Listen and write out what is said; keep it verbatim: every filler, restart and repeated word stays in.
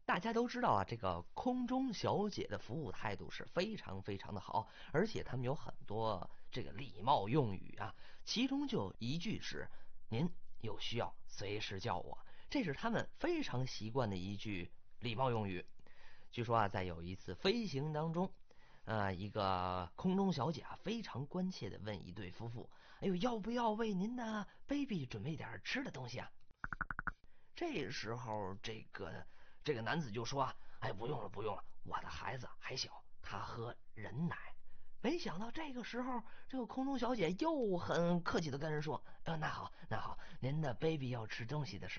大家都知道啊，这个空中小姐的服务态度是非常非常的好，而且他们有很多这个礼貌用语啊，其中就一句是“您有需要随时叫我”，这是他们非常习惯的一句礼貌用语。据说啊，在有一次飞行当中，呃，一个空中小姐啊，非常关切地问一对夫妇：“哎呦，要不要为您的 baby 准备点吃的东西啊？”这时候，这个这个男子就说啊：“哎，不用了，不用了，我的孩子还小，他喝人奶。”没想到这个时候，这个空中小姐又很客气的跟人说：“呃，那好，那好，您的 baby 要吃东西的时候。”